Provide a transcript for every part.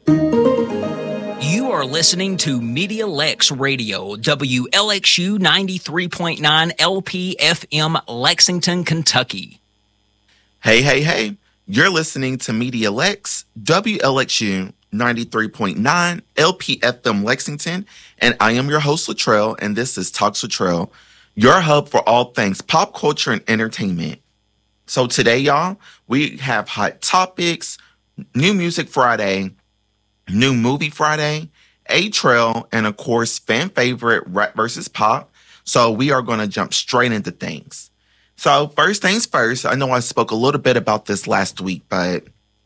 You are listening to Media Lex Radio, WLXU 93.9 LPFM, Lexington, Kentucky. Hey. You're listening to Media Lex, WLXU 93.9 LPFM, Lexington, and I am your host, Latrell, and this is Talks Latrell, your hub for all things pop culture and entertainment. So today, y'all, we have Hot Topics, New Music Friday, New Movie Friday, A-Trail, and of course, fan favorite Rap versus Pop. So we are going to jump straight into things. So first things first, I know I spoke a little bit about this last week, but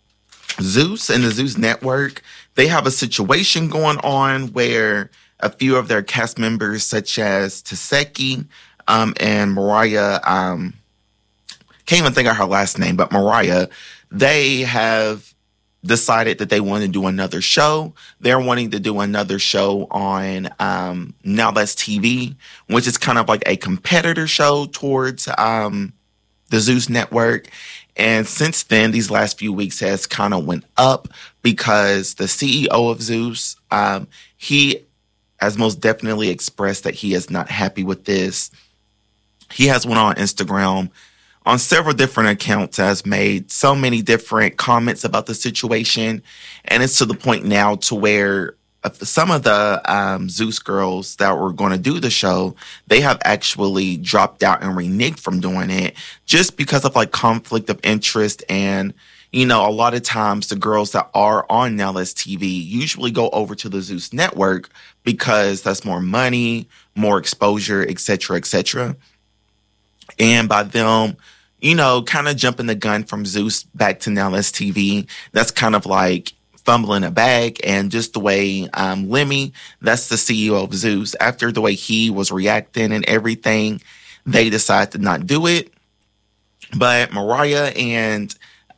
Zeus and the Zeus Network, they have a situation going on where a few of their cast members, such as Taseki and Mariah, can't even think of her last name, but Mariah, they have decided that they want to do another show. They're wanting to do another show on Now That's TV, which is kind of like a competitor show towards the Zeus Network. And since then, these last few weeks has kind of went up because the CEO of Zeus, he has most definitely expressed that he is not happy with this. He has went on Instagram on several different accounts, has made so many different comments about the situation. And it's to the point now to where some of the Zeus girls that were going to do the show, they have actually dropped out and reneged from doing it just because of like conflict of interest. And, you know, a lot of times the girls that are on Now Let's TV usually go over to the Zeus Network because that's more money, more exposure, et cetera, et cetera. And by them, you know, kind of jumping the gun from Zeus back to Now Let's TV, that's kind of like fumbling a bag. And just the way Lemmy, that's the CEO of Zeus, after the way he was reacting and everything, they decided to not do it. But Mariah and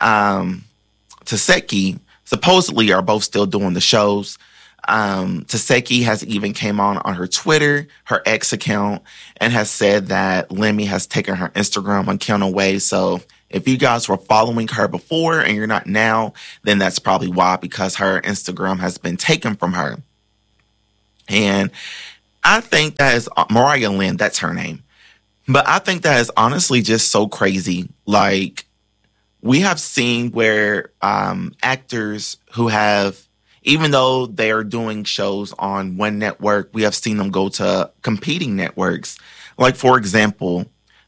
Taseki supposedly are both still doing the shows. Taseki has even came on her Twitter, her X account, and has said that Lemmy has taken her Instagram account away. So if you guys were following her before and you're not now, then that's probably why, because her Instagram has been taken from her. And I think that is Mariah Lynn, that's her name. But I think that is honestly just so crazy. Like, we have seen where actors who have, even though they are doing shows on one network, we have seen them go to competing networks. Like, for example,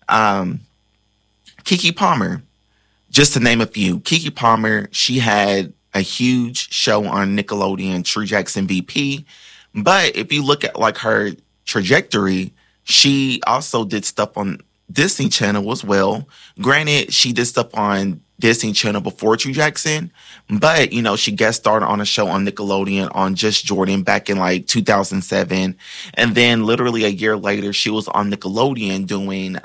Keke Palmer, just to name a few. Keke Palmer, she had a huge show on Nickelodeon, True Jackson VP. But if you look at like her trajectory, she also did stuff on Disney Channel as well. Granted, she did stuff on Disney Channel before True Jackson, but, you know, she guest starred on a show on Nickelodeon on Just Jordan back in like 2007. And then literally a year later, she was on Nickelodeon doing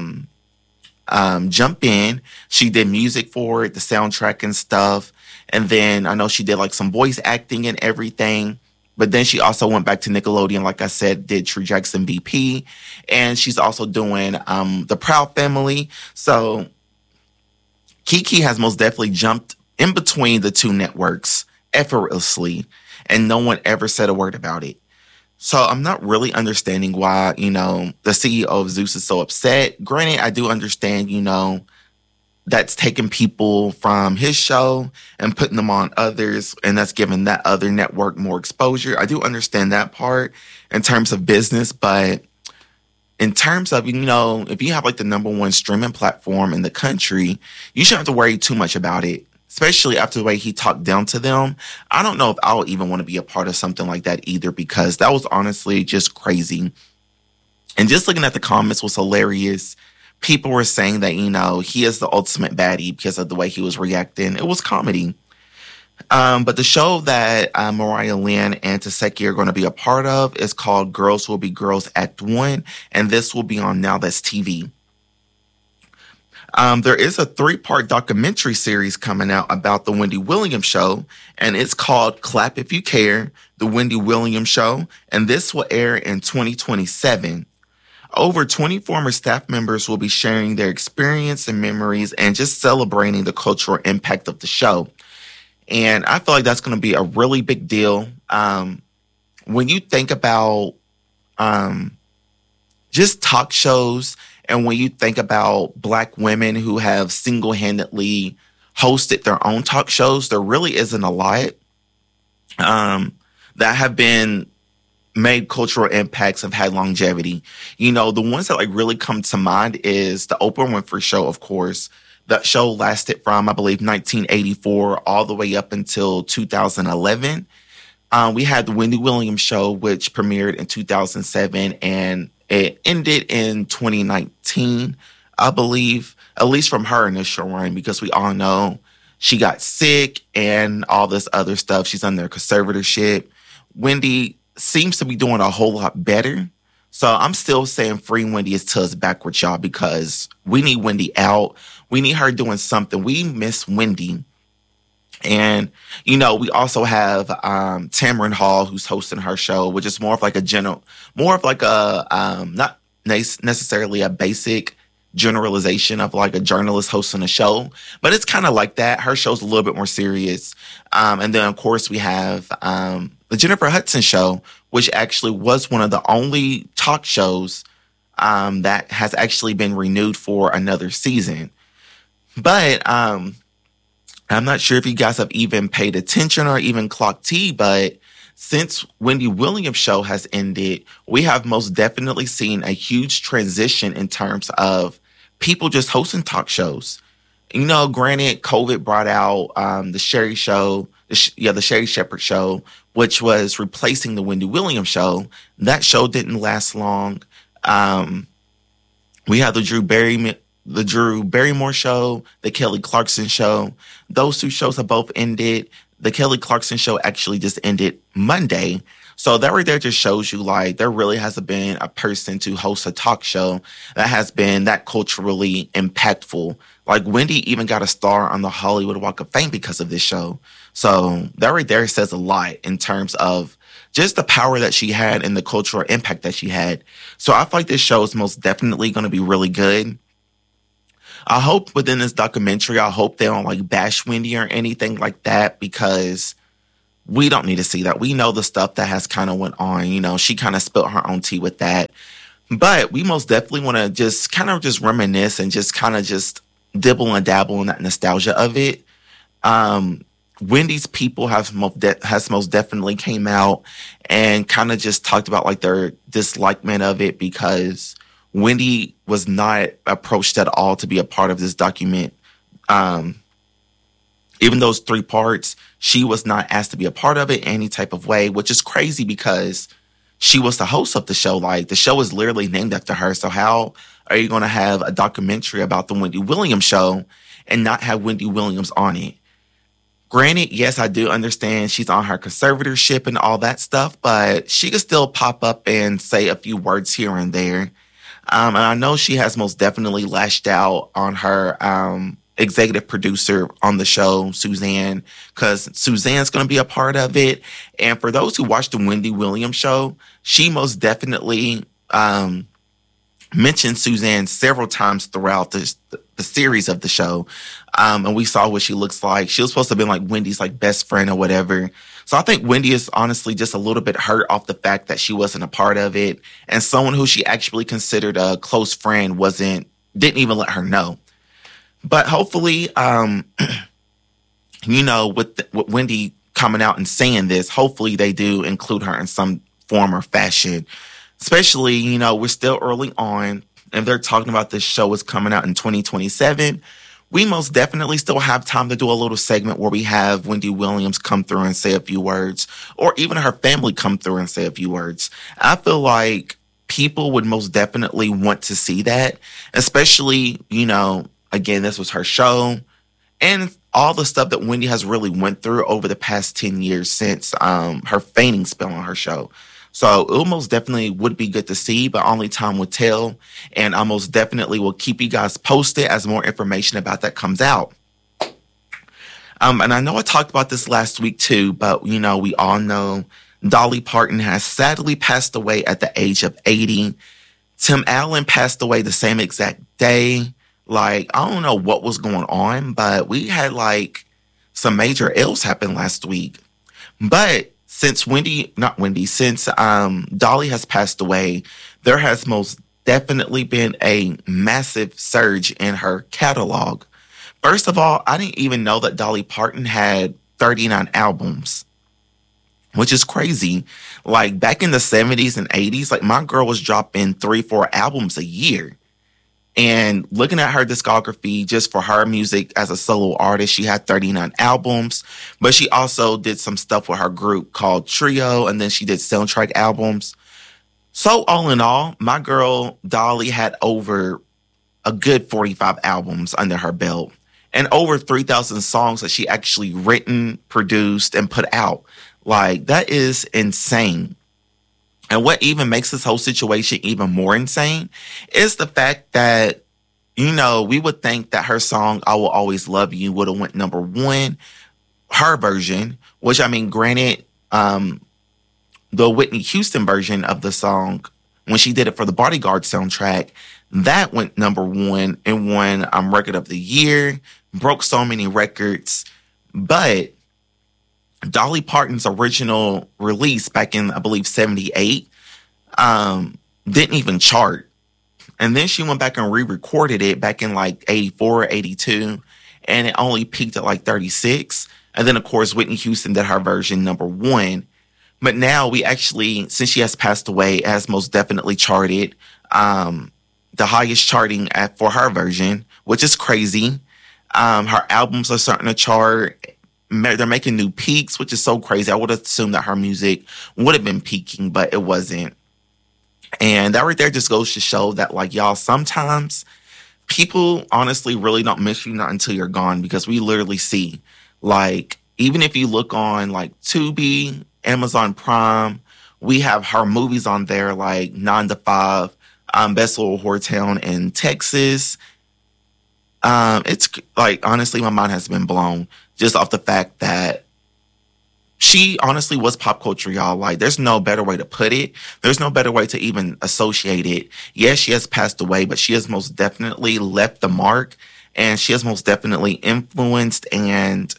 Jump In. She did music for it, the soundtrack and stuff. And then I know she did like some voice acting and everything. But then she also went back to Nickelodeon, like I said, did True Jackson VP. And she's also doing The Proud Family. So Keke has most definitely jumped in between the two networks effortlessly, and no one ever said a word about it. So I'm not really understanding why, you know, the CEO of Zeus is so upset. Granted, I do understand, you know, that's taking people from his show and putting them on others, and that's giving that other network more exposure. I do understand that part in terms of business, but in terms of, you know, if you have like the number one streaming platform in the country, you shouldn't have to worry too much about it, especially after the way he talked down to them. I don't know if I'll even want to be a part of something like that either, because that was honestly just crazy. And just looking at the comments was hilarious. People were saying that, you know, he is the ultimate baddie because of the way he was reacting. It was comedy. But the show that Mariah Lynn and Taseki are going to be a part of is called Girls Will Be Girls Act 1, and this will be on Now That's TV. There is a 3-part documentary series coming out about the Wendy Williams Show, and it's called Clap If You Care, The Wendy Williams Show, and this will air in 2027. Over 20 former staff members will be sharing their experience and memories and just celebrating the cultural impact of the show. And I feel like that's going to be a really big deal. When you think about just talk shows, and when you think about Black women who have single-handedly hosted their own talk shows, there really isn't a lot that have been made cultural impacts, have had longevity. You know, the ones that like really come to mind is the Oprah Winfrey Show, of course. That show lasted from, I believe, 1984 all the way up until 2011. We had the Wendy Williams Show, which premiered in 2007, and it ended in 2019, I believe, at least from her initial run, because we all know she got sick and all this other stuff. She's under conservatorship. Wendy seems to be doing a whole lot better. So I'm still saying free Wendy until it's backwards, y'all, because we need Wendy out. We need her doing something. We miss Wendy. And, you know, we also have Tamron Hall, who's hosting her show, which is more of like not necessarily a basic generalization of like a journalist hosting a show, but it's kind of like that. Her show's a little bit more serious. And then, of course, we have the Jennifer Hudson Show, which actually was one of the only talk shows that has actually been renewed for another season. But I'm not sure if you guys have even paid attention or even clocked T, but since Wendy Williams' show has ended, we have most definitely seen a huge transition in terms of people just hosting talk shows. You know, granted, COVID brought out the Sherri Show, the Sherri Shepherd Show, which was replacing the Wendy Williams Show. That show didn't last long. We have the Drew Barrymore Show, the Kelly Clarkson Show. Those two shows have both ended. The Kelly Clarkson Show actually just ended Monday. So that right there just shows you, like, there really hasn't been a person to host a talk show that has been that culturally impactful. Like, Wendy even got a star on the Hollywood Walk of Fame because of this show. So that right there says a lot in terms of just the power that she had and the cultural impact that she had. So I feel like this show is most definitely going to be really good. I hope within this documentary, I hope they don't like bash Wendy or anything like that, because we don't need to see that. We know the stuff that has kind of went on. You know, she kind of spilled her own tea with that. But we most definitely want to just kind of just reminisce and just kind of just dibble and dabble in that nostalgia of it. Wendy's people has most definitely came out and kind of just talked about like their dislinement of it, because Wendy was not approached at all to be a part of this document. Even those 3 parts, she was not asked to be a part of it any type of way, which is crazy because she was the host of the show. Like, the show is literally named after her. So how are you going to have a documentary about the Wendy Williams Show and not have Wendy Williams on it? Granted, yes, I do understand she's on her conservatorship and all that stuff, but she could still pop up and say a few words here and there. And I know she has most definitely lashed out on her executive producer on the show, Suzanne, because Suzanne's going to be a part of it. And for those who watch the Wendy Williams Show, she most definitely mentioned Suzanne several times throughout the series of the show. And we saw what she looks like. She was supposed to have been like Wendy's like best friend or whatever. So I think Wendy is honestly just a little bit hurt off the fact that she wasn't a part of it. And someone who she actually considered a close friend didn't even let her know. But hopefully, you know, with Wendy coming out and saying this, hopefully they do include her in some form or fashion. Especially, you know, we're still early on, and they're talking about this show is coming out in 2027. We most definitely still have time to do a little segment where we have Wendy Williams come through and say a few words, or even her family come through and say a few words. I feel like people would most definitely want to see that, especially, you know, again, this was her show, and all the stuff that Wendy has really went through over the past 10 years since her fainting spell on her show. So it most definitely would be good to see, but only time will tell. And I most definitely will keep you guys posted as more information about that comes out. And I know I talked about this last week too, but, you know, we all know Dolly Parton has sadly passed away at the age of 80. Tim Allen passed away the same exact day. Like, I don't know what was going on, but we had like some major ills happened last week. But since Dolly has passed away, there has most definitely been a massive surge in her catalog. First of all, I didn't even know that Dolly Parton had 39 albums, which is crazy. Like back in the 70s and 80s, like my girl was dropping 3-4 albums a year. And looking at her discography just for her music as a solo artist, she had 39 albums, but she also did some stuff with her group called Trio, and then she did soundtrack albums. So all in all, my girl Dolly had over a good 45 albums under her belt and over 3,000 songs that she actually written, produced, and put out. Like, that is insane. And what even makes this whole situation even more insane is the fact that, we would think that her song, I Will Always Love You, would have went number one. Her version, which, I mean, granted, the Whitney Houston version of the song, when she did it for the Bodyguard soundtrack, that went number one and won Record of the Year, broke so many records. But Dolly Parton's original release back in, I believe, 78, didn't even chart. And then she went back and re-recorded it back in like 84 or 82, and it only peaked at like 36. And then, of course, Whitney Houston did her version number one. But now we actually, since she has passed away, it has most definitely charted the highest charting for her version, which is crazy. Her albums are starting to chart. They're making new peaks, which is so crazy. I would assume that her music would have been peaking, but it wasn't. And that right there just goes to show that, like, y'all, sometimes people honestly really don't miss you not until you're gone, because we literally see, like, even if you look on, like, Tubi, Amazon Prime, we have her movies on there, like 9 to 5, Best Little Whore Town in Texas. It's like, honestly, my mind has been blown just off the fact that she honestly was pop culture, y'all. Like, there's no better way to put it. There's no better way to even associate it. Yes, she has passed away, but she has most definitely left the mark, and she has most definitely influenced, and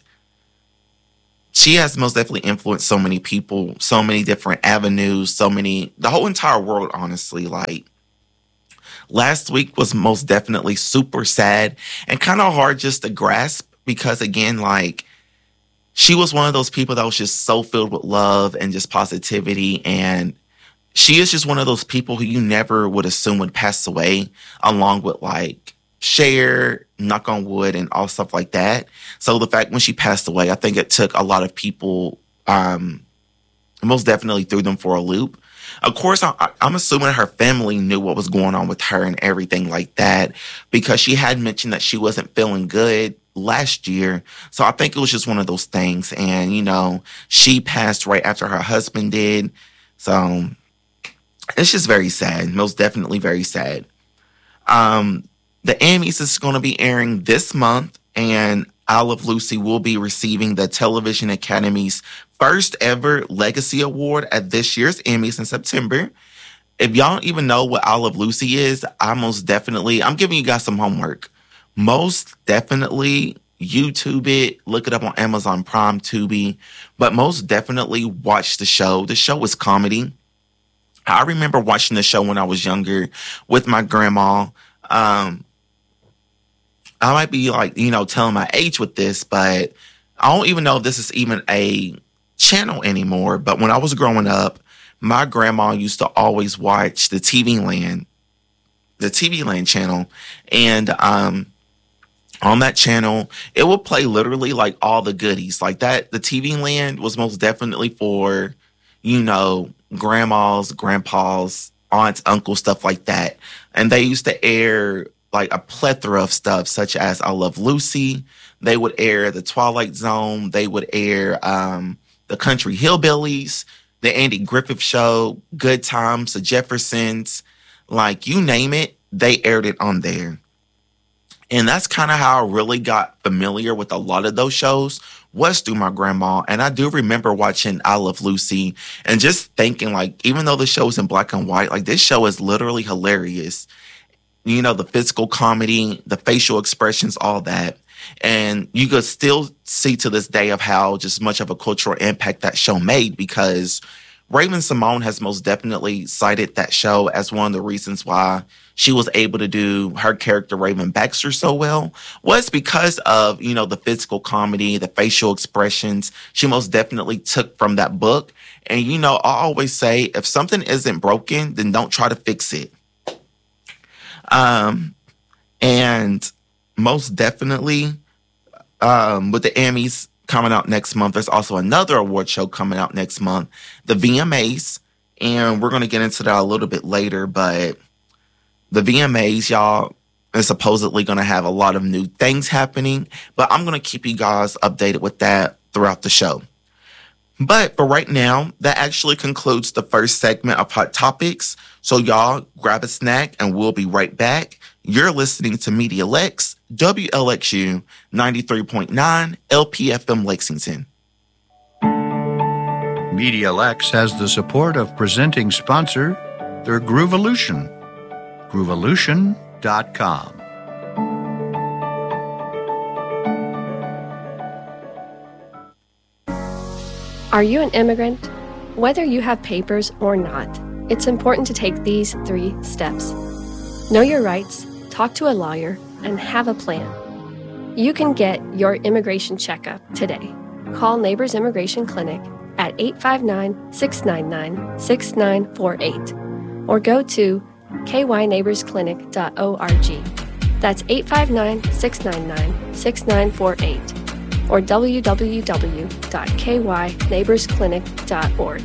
she has most definitely influenced so many people, so many different avenues, the whole entire world, honestly. Like, last week was most definitely super sad and kind of hard just to grasp, because, again, like, she was one of those people that was just so filled with love and just positivity. And she is just one of those people who you never would assume would pass away, along with, like, Cher, knock on wood, and all stuff like that. So the fact when she passed away, I think it took a lot of people, most definitely threw them for a loop. Of course, I'm assuming her family knew what was going on with her and everything like that, because she had mentioned that she wasn't feeling good last year. So I think it was just one of those things. And, she passed right after her husband did. So it's just very sad. Most definitely very sad. The Emmys is going to be airing this month, and I Love Lucy will be receiving the Television Academy's first ever Legacy Award at this year's Emmys in September. If y'all don't even know what I Love Lucy is, I'm giving you guys some homework. Most definitely YouTube it, look it up on Amazon Prime, Tubi, but most definitely watch the show. The show is comedy. I remember watching the show when I was younger with my grandma. I might be like, telling my age with this, but I don't even know if this is even a channel anymore. But when I was growing up, my grandma used to always watch the TV Land channel. And on that channel, it would play literally like all the goodies like that. The TV Land was most definitely for, grandmas, grandpas, aunts, uncles, stuff like that. And they used to air like a plethora of stuff, such as I Love Lucy. They would air The Twilight Zone. They would air The Country Hillbillies, The Andy Griffith Show, Good Times, The Jeffersons. Like, you name it, they aired it on there. And that's kind of how I really got familiar with a lot of those shows, was through my grandma. And I do remember watching I Love Lucy and just thinking, like, even though the show is in black and white, like, this show is literally hilarious. The physical comedy, the facial expressions, all that. And you could still see to this day of how just much of a cultural impact that show made, because Raven-Symoné has most definitely cited that show as one of the reasons why she was able to do her character Raven Baxter so well, was because of, the physical comedy, the facial expressions she most definitely took from that book. And, I always say, if something isn't broken, then don't try to fix it. And most definitely, with the Emmys coming out next month, there's also another award show coming out next month, the VMAs. And we're going to get into that a little bit later, but the VMAs, y'all, is supposedly going to have a lot of new things happening, but I'm going to keep you guys updated with that throughout the show. But for right now, that actually concludes the first segment of Hot Topics. So y'all grab a snack and we'll be right back. You're listening to Media Lex, WLXU 93.9 LPFM Lexington. Media Lex has the support of presenting sponsor, the Groovolution. Groovolution.com. Are you an immigrant? Whether you have papers or not, it's important to take these 3 steps. Know your rights, talk to a lawyer, and have a plan. You can get your immigration checkup today. Call Neighbors Immigration Clinic at 859-699-6948 or go to kyneighborsclinic.org. That's 859-699-6948 or www.kyneighborsclinic.org.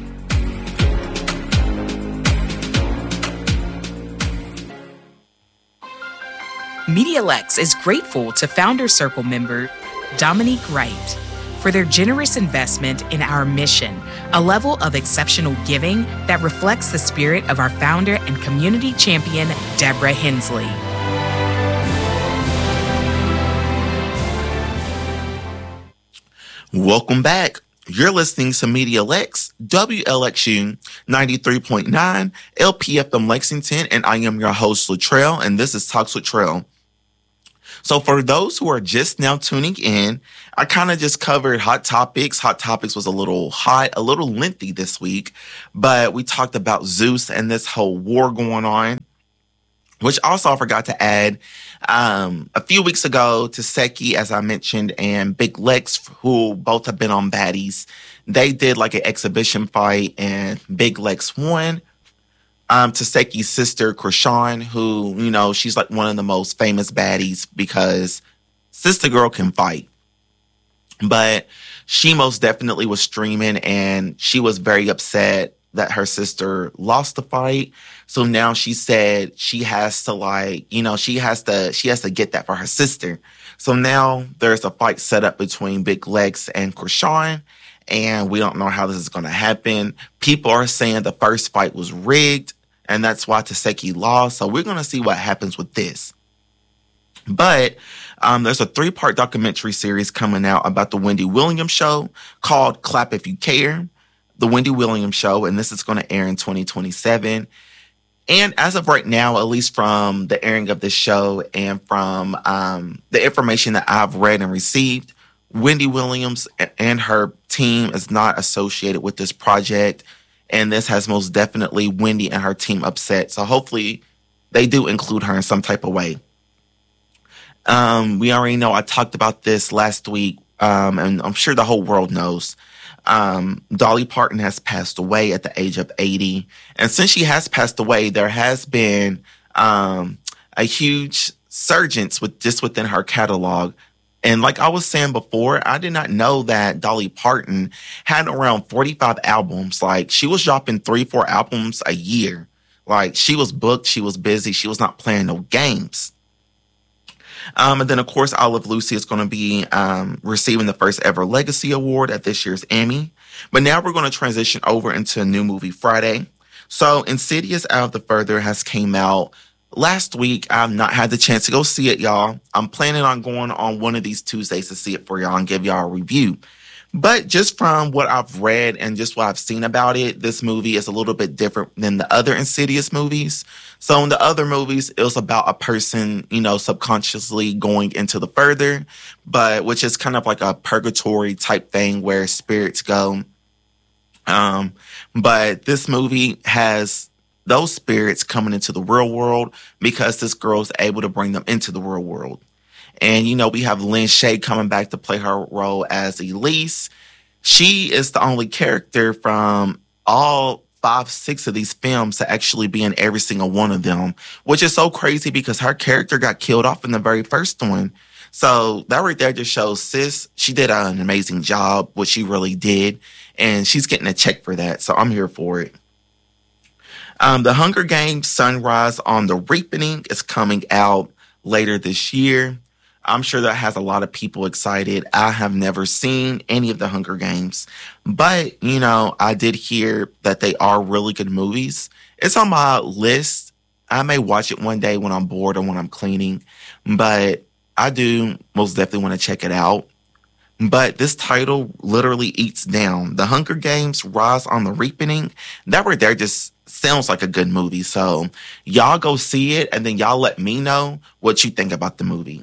Media Lex is grateful to Founder Circle member Dominique Wright for their generous investment in our mission, a level of exceptional giving that reflects the spirit of our founder and community champion, Deborah Hensley. Welcome back. You're listening to Media Lex, WLXU 93.9 LPFM Lexington, and I am your host, Latrell, and this is Talks with Trell. So for those who are just now tuning in, I kind of just covered Hot Topics. Hot Topics was a little lengthy this week, but we talked about Zeus and this whole war going on, which also I forgot to add. A few weeks ago, Taseki, as I mentioned, and Big Lex, who both have been on Baddies, they did like an exhibition fight, and Big Lex won. Taseki's sister, Krishan, who, she's like one of the most famous baddies because Sister Girl can fight. But she most definitely was streaming, and she was very upset that her sister lost the fight. So now she said she has to she has to get that for her sister. So now there's a fight set up between Big Lex and Krishan, and we don't know how this is going to happen. People are saying the first fight was rigged, and that's why Taseki lost. So we're going to see what happens with this. But there's a 3-part documentary series coming out about the Wendy Williams show called Clap If You Care. The Wendy Williams show, and this is going to air in 2027. And as of right now, at least from the airing of this show and from the information that I've read and received, Wendy Williams and her team is not associated with this project. And this has most definitely Wendy and her team upset. So hopefully they do include her in some type of way. We already know I talked about this last week, and I'm sure the whole world knows. Dolly Parton has passed away at the age of 80. And since she has passed away, there has been a huge surgence within her catalog. And like I was saying before, I did not know that Dolly Parton had around 45 albums. Like, she was dropping 3-4 albums a year. Like, she was booked, she was busy, she was not playing no games. And then, of course, I Love Lucy is going to be receiving the first ever Legacy Award at this year's Emmy. But now we're going to transition over into a new movie Friday. So Insidious Out of the Further has came out last week. I've not had the chance to go see it, y'all. I'm planning on going on one of these Tuesdays to see it for y'all and give y'all a review. But just from what I've read and just what I've seen about it, this movie is a little bit different than the other Insidious movies. So in the other movies, it was about a person, subconsciously going into the further, but which is kind of like a purgatory type thing where spirits go. But this movie has those spirits coming into the real world because this girl is able to bring them into the real world. And, we have Lynn Shay coming back to play her role as Elise. She is the only character from all 5-6 of these films to actually be in every single one of them, which is so crazy because her character got killed off in the very first one. So that right there just shows sis, she did an amazing job, what she really did. And she's getting a check for that. So I'm here for it. The Hunger Games Sunrise on the Reaping is coming out later this year. I'm sure that has a lot of people excited. I have never seen any of the Hunger Games, but, I did hear that they are really good movies. It's on my list. I may watch it one day when I'm bored or when I'm cleaning, but I do most definitely want to check it out. But this title literally eats down. The Hunger Games Rise on the Reaping. That right there just sounds like a good movie. So y'all go see it and then y'all let me know what you think about the movie.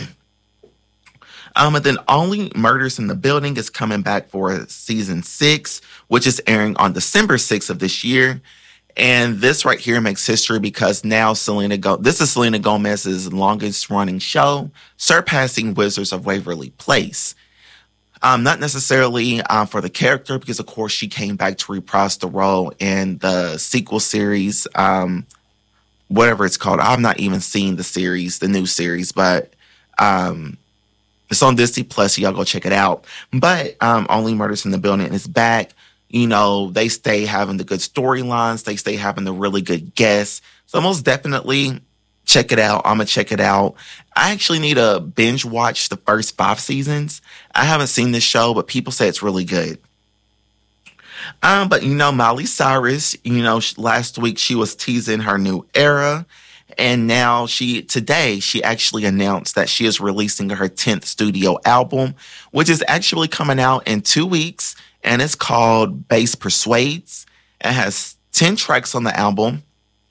And then Only Murders in the Building is coming back for season 6, which is airing on December 6th of this year. And this right here makes history because now this is Selena Gomez's longest running show, surpassing Wizards of Waverly Place. Not necessarily for the character, because of course she came back to reprise the role in the sequel series, whatever it's called. I've not even seen the new series, but it's on Disney Plus, so y'all go check it out. But Only Murders in the Building is back. They stay having the good storylines. They stay having the really good guests. So most definitely check it out. I'm going to check it out. I actually need to binge watch the first 5 seasons. I haven't seen this show, but people say it's really good. But Miley Cyrus, last week she was teasing her new era. And now today she actually announced that she is releasing her 10th studio album, which is actually coming out in 2 weeks. And it's called Bass Persuades. It has 10 tracks on the album.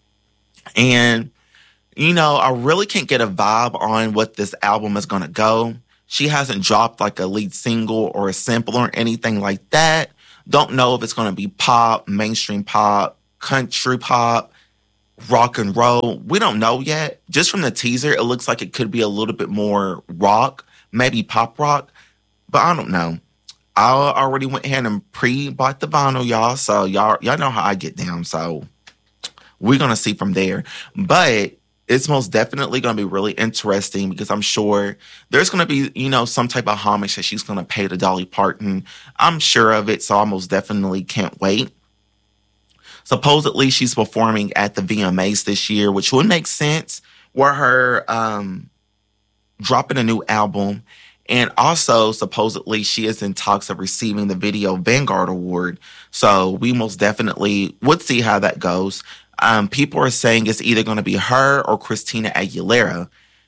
And, I really can't get a vibe on what this album is going to go. She hasn't dropped like a lead single or a sample or anything like that. Don't know if it's going to be pop, mainstream pop, country pop, rock and roll. We don't know yet. Just from the teaser, it looks like it could be a little bit more rock, maybe pop rock, but I don't know. I already went ahead and pre-bought the vinyl, y'all. So y'all know how I get down. So we're going to see from there. But it's most definitely going to be really interesting because I'm sure there's going to be, some type of homage that she's going to pay to Dolly Parton. I'm sure of it. So I most definitely can't wait. Supposedly, she's performing at the VMAs this year, which would make sense where her dropping a new album. And also, supposedly, she is in talks of receiving the Video Vanguard Award. So we most definitely would see how that goes. People are saying it's either going to be her or Christina Aguilera.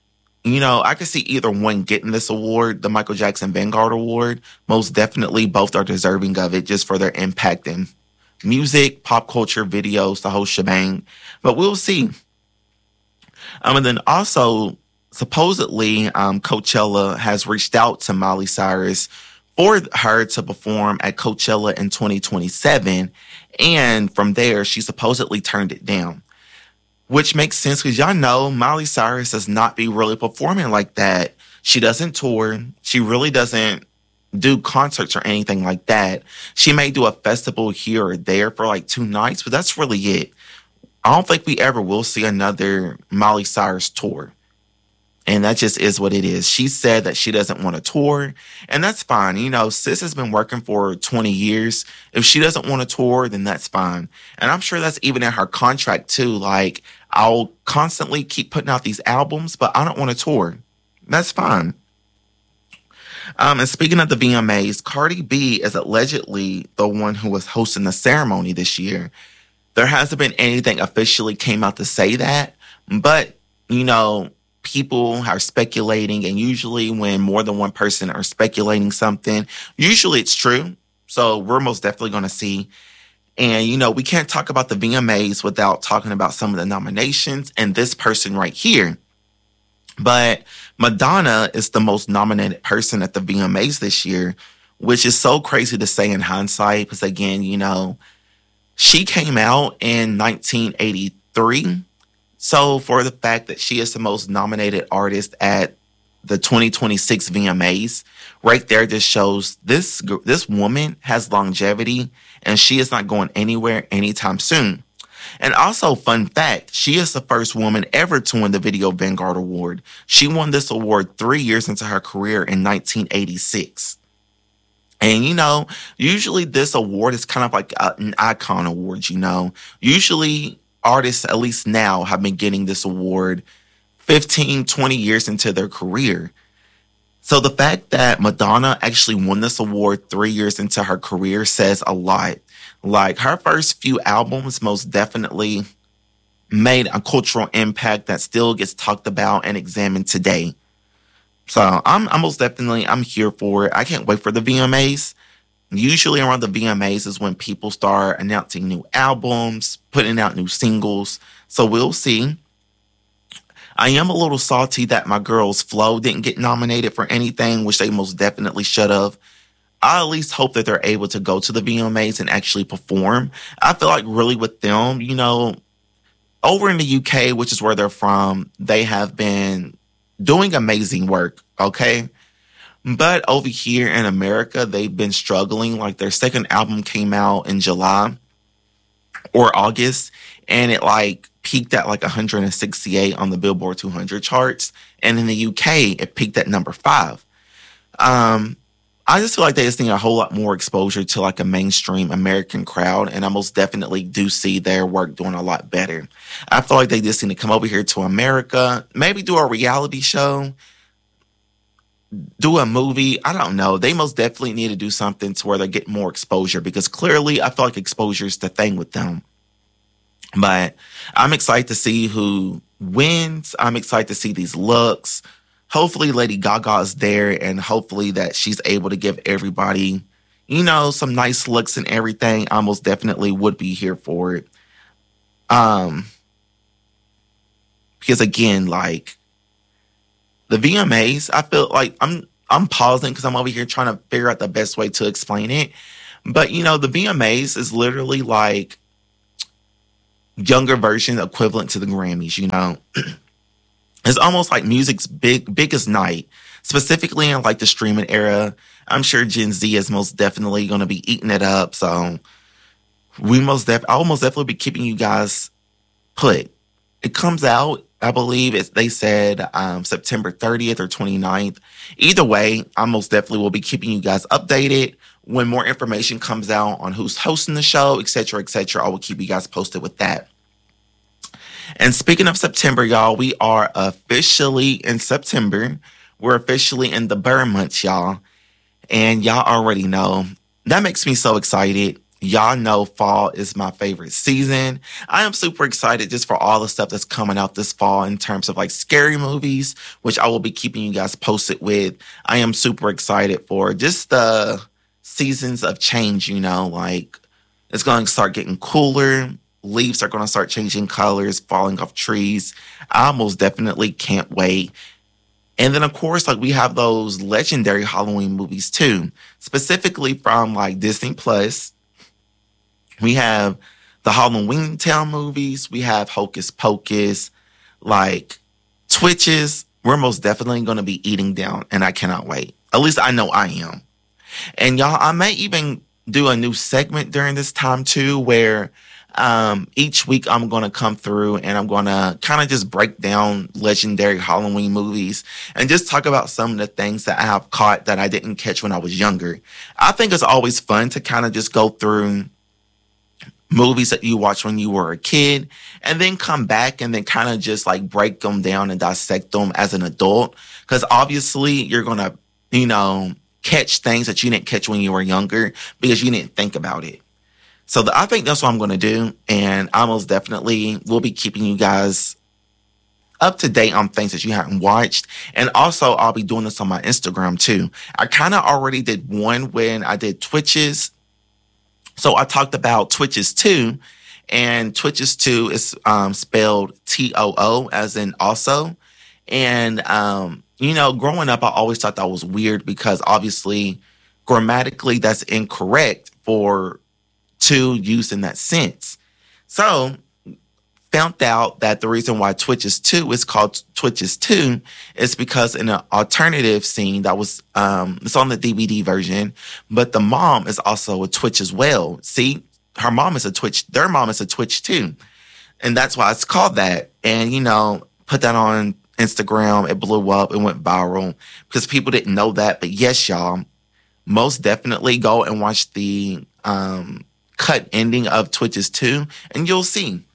I could see either one getting this award, the Michael Jackson Vanguard Award. Most definitely, both are deserving of it just for their impact in music, pop culture, videos, the whole shebang. But we'll see. And then also, supposedly, Coachella has reached out to Miley Cyrus for her to perform at Coachella in 2027. And from there, she supposedly turned it down, which makes sense because y'all know Miley Cyrus does not be really performing like that. She doesn't tour. She really doesn't do concerts or anything like that. She may do a festival here or there for like 2 nights, but that's really it. I don't think we ever will see another Miley Cyrus tour. And that just is what it is. She said that she doesn't want to tour, and that's fine. Sis has been working for 20 years. If she doesn't want to tour, then that's fine. And I'm sure that's even in her contract too. Like, I'll constantly keep putting out these albums, but I don't want to tour. That's fine. And speaking of the VMAs, Cardi B is allegedly the one who was hosting the ceremony this year. There hasn't been anything officially came out to say that, but, people are speculating, and usually when more than one person are speculating something, usually it's true. So we're most definitely going to see. And, you know, we can't talk about the VMAs without talking about some of the nominations and this person right here. But Madonna is the most nominated person at the VMAs this year, which is so crazy to say in hindsight, because again, you know, she came out in 1983. So for the fact that she is the most nominated artist at the 2026 VMAs, right there just shows this woman has longevity and she is not going anywhere anytime soon. And also, fun fact, she is the first woman ever to win the Video Vanguard Award. She won this award 3 years into her career in 1986. And, you know, usually this award is kind of like an icon award, you know. Usually artists, at least now, have been getting this award 15, 20 years into their career. So the fact that Madonna actually won this award 3 years into her career says a lot. Like, her first few albums most definitely made a cultural impact that still gets talked about and examined today. So I'm most definitely, I'm here for it. I can't wait for the VMAs. Usually around the VMAs is when people start announcing new albums, putting out new singles. So we'll see. I am a little salty that my girls Flo didn't get nominated for anything, which they most definitely should have. I at least hope that they're able to go to the VMAs and actually perform. I feel like really with them, you know, over in the UK, which is where they're from, they have been doing amazing work, okay? But over here in America, they've been struggling. Like, their second album came out in July or August, and it like peaked at like 168 on the Billboard 200 charts. And in the UK, it peaked at number 5. I just feel like they just need a whole lot more exposure to like a mainstream American crowd. And I most definitely do see their work doing a lot better. I feel like they just need to come over here to America, maybe do a reality show, do a movie. I don't know. They most definitely need to do something to where they get more exposure, because clearly I feel like exposure is the thing with them. But I'm excited to see who wins. I'm excited to see these looks. Hopefully Lady Gaga is there, and hopefully that she's able to give everybody, you know, some nice looks and everything. I most definitely would be here for it. Because again, like the VMAs, I feel like I'm pausing because I'm over here trying to figure out the best way to explain it. But, you know, the VMAs is literally like younger version equivalent to the Grammys, you know. It's almost like music's biggest night, specifically in like the streaming era. I'm sure Gen Z is most definitely going to be eating it up. So I'll most definitely be keeping you guys put. It comes out, I believe they said September 30th or 29th. Either way, I most definitely will be keeping you guys updated. When more information comes out on who's hosting the show, etc., I will keep you guys posted with that. And speaking of September, y'all, we are officially in September. We're officially in the burn months, y'all. And y'all already know. That makes me so excited. Y'all know fall is my favorite season. I am super excited just for all the stuff that's coming out this fall in terms of like scary movies, which I will be keeping you guys posted with. I am super excited for just the seasons of change, you know, like it's going to start getting cooler. Leaves are going to start changing colors, falling off trees. I most definitely can't wait. And then, of course, like we have those legendary Halloween movies too, specifically from like Disney Plus. We have the Halloween Town movies. We have Hocus Pocus, like Twitches. We're most definitely going to be eating down, and I cannot wait. At least I know I am. And y'all, I may even do a new segment during this time too, where each week I'm going to come through and I'm going to kind of just break down legendary Halloween movies and just talk about some of the things that I have caught that I didn't catch when I was younger. I think it's always fun to kind of just go through movies that you watched when you were a kid and then come back and then kind of just like break them down and dissect them as an adult. Because obviously you're going to, you know, catch things that you didn't catch when you were younger because you didn't think about it. So I think that's what I'm going to do. And I most definitely will be keeping you guys up to date on things that you haven't watched. And also, I'll be doing this on my Instagram too. I kind of already did one when I did Twitches. So I talked about Twitches 2, and Twitches 2 is spelled TOO as in also. And, growing up, I always thought that was weird because obviously grammatically that's incorrect for to use in that sense. So found out that the reason why Twitches 2 is called Twitches 2 is because in an alternative scene that was, it's on the DVD version, but the mom is also a Twitch as well. See, her mom is a Twitch, their mom is a Twitch too. And that's why it's called that. And, put that on Instagram. It blew up. It went viral because people didn't know that. But yes, y'all, most definitely go and watch the cut ending of Twitches 2 and you'll see.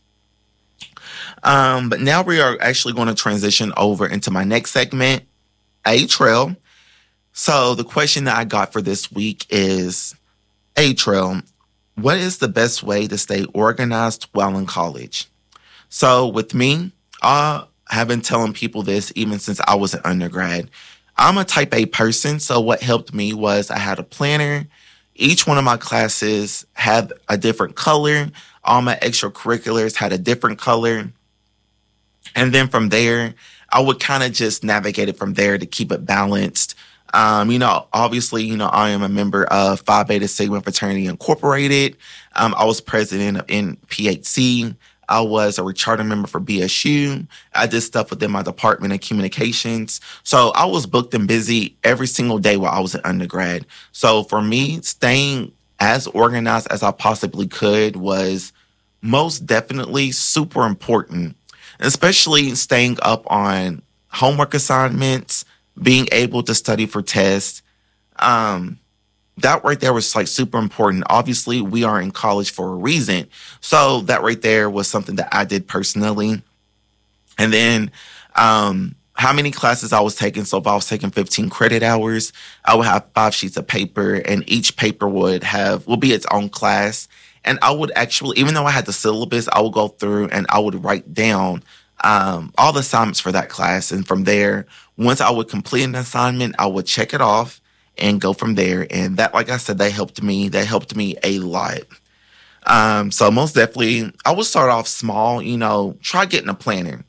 But now we are actually going to transition over into my next segment, A-Trail. So the question that I got for this week is, A-Trail, what is the best way to stay organized while in college? So with me, I have been telling people this even since I was an undergrad. I'm a type A person, so what helped me was I had a planner. Each one of my classes had a different color. All my extracurriculars had a different color. And then from there, I would kind of just navigate it from there to keep it balanced. Obviously, I am a member of Phi Beta Sigma Fraternity Incorporated. I was president of NPHC. I was a charter member for BSU. I did stuff within my department of communications. So I was booked and busy every single day while I was an undergrad. So for me, staying as organized as I possibly could was most definitely super important, especially staying up on homework assignments, being able to study for tests. That right there was like super important. Obviously, we are in college for a reason. So that right there was something that I did personally. And then how many classes I was taking. So if I was taking 15 credit hours, I would have 5 sheets of paper, and each paper will be its own class. And I would actually, even though I had the syllabus, I would go through and I would write down all the assignments for that class. And from there, once I would complete an assignment, I would check it off and go from there. And that, like I said, that helped me a lot. So most definitely, I would start off small, try getting a planner.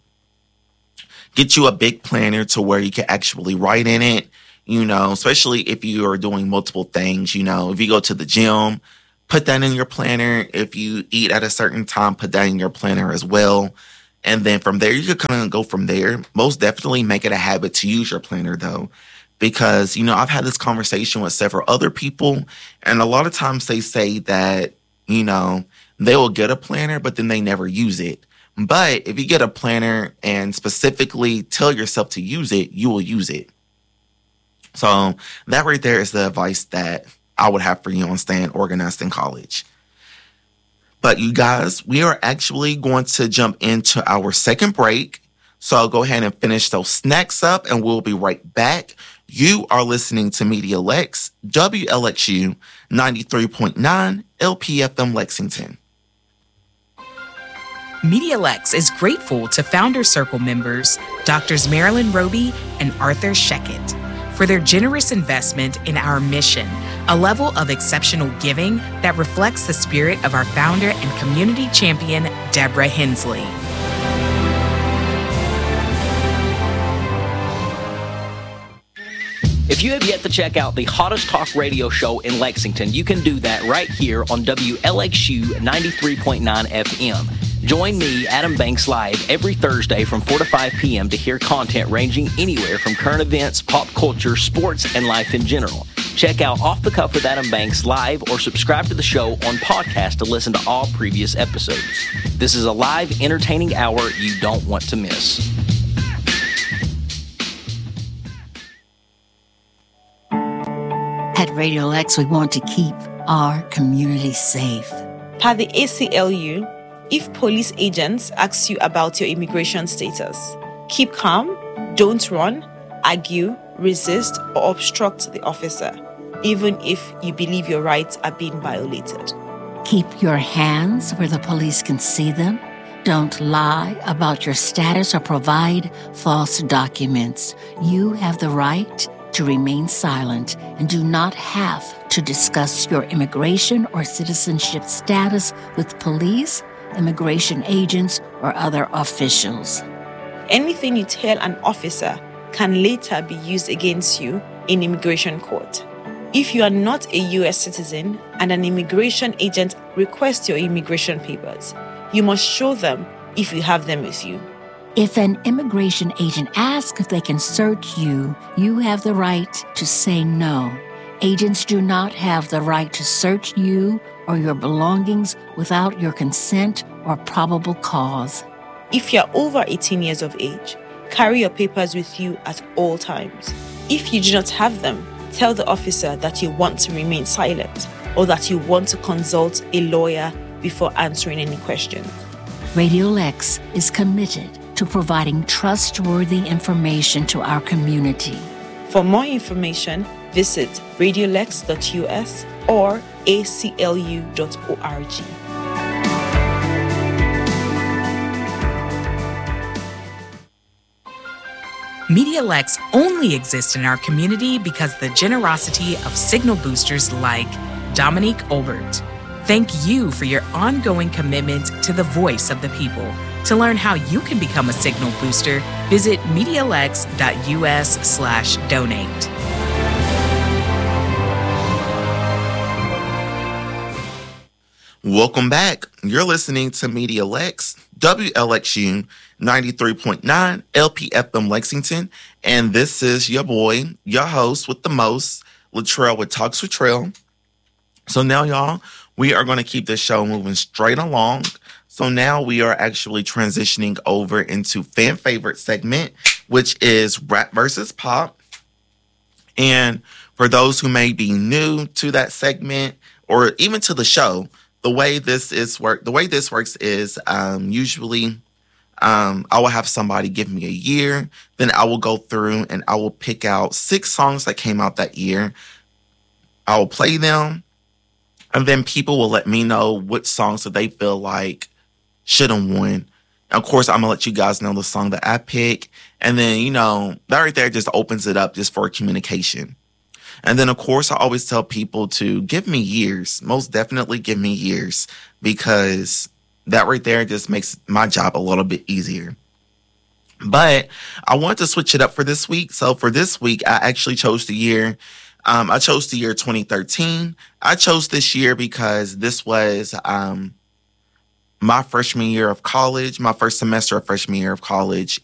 Get you a big planner to where you can actually write in it, especially if you are doing multiple things. If you go to the gym, put that in your planner. If you eat at a certain time, put that in your planner as well. And then from there, you could kind of go from there. Most definitely make it a habit to use your planner, though. Because, I've had this conversation with several other people, and a lot of times they say that, they will get a planner, but then they never use it. But if you get a planner and specifically tell yourself to use it, you will use it. So that right there is the advice that I would have for you on staying organized in college. But you guys, we are actually going to jump into our second break. So I'll go ahead and finish those snacks up, and we'll be right back. You are listening to Media Lex, WLXU 93.9 LPFM Lexington. Media Lex is grateful to Founder Circle members, Drs. Marilyn Roby and Arthur Sheckett, for their generous investment in our mission, a level of exceptional giving that reflects the spirit of our founder and community champion, Deborah Hensley. If you have yet to check out the hottest talk radio show in Lexington, you can do that right here on WLXU 93.9 FM. Join me, Adam Banks, live every Thursday from 4 to 5 p.m. to hear content ranging anywhere from current events, pop culture, sports, and life in general. Check out Off the Cuff with Adam Banks live or subscribe to the show on podcast to listen to all previous episodes. This is a live, entertaining hour you don't want to miss. At Radio Lex, we want to keep our community safe. Per the ACLU, if police agents ask you about your immigration status, keep calm, don't run, argue, resist, or obstruct the officer, even if you believe your rights are being violated. Keep your hands where the police can see them. Don't lie about your status or provide false documents. You have the right to remain silent and do not have to discuss your immigration or citizenship status with police, immigration agents, or other officials. Anything you tell an officer can later be used against you in immigration court. If you are not a U.S. citizen and an immigration agent requests your immigration papers, you must show them if you have them with you. If an immigration agent asks if they can search you, you have the right to say no. Agents do not have the right to search you or your belongings without your consent or probable cause. If you're over 18 years of age, carry your papers with you at all times. If you do not have them, tell the officer that you want to remain silent or that you want to consult a lawyer before answering any questions. Radio Lex is committed to providing trustworthy information to our community. For more information, visit radiolex.us or aclu.org. MediaLex only exists in our community because of the generosity of signal boosters like Dominique Obert. Thank you for your ongoing commitment to the voice of the people. To learn how you can become a signal booster, visit medialex.us/donate. Welcome back. You're listening to Media Lex, WLXU 93.9 LPFM Lexington, and this is your boy, your host with the most, Latrell with Talks with Trell. So now, y'all, we are going to keep this show moving straight along. So now we are actually transitioning over into fan favorite segment, which is rap versus pop. And for those who may be new to that segment or even to the show, the way this works is usually I will have somebody give me a year, then I will go through and I will pick out 6 songs that came out that year. I will play them, and then people will let me know what songs that they feel like should have won. And of course, I'm going to let you guys know the song that I pick. And then, that right there just opens it up just for communication. And then, of course, I always tell people to give me years. Most definitely give me years, because that right there just makes my job a little bit easier. But I want to switch it up for this week. So for this week, I actually chose the year. I chose the year 2013. I chose this year because this was my freshman year of college, my first semester of freshman year of college.